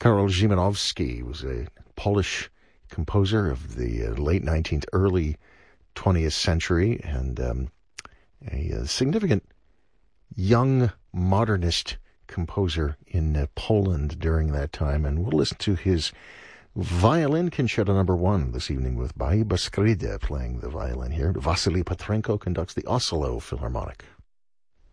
Karol Szymanowski was a Polish composer of the late 19th, early 20th century, and a significant young modernist composer in Poland during that time. And we'll listen to his violin concerto number 1 this evening with Baiba Skride playing the violin here. Vasily Petrenko conducts the Oslo Philharmonic.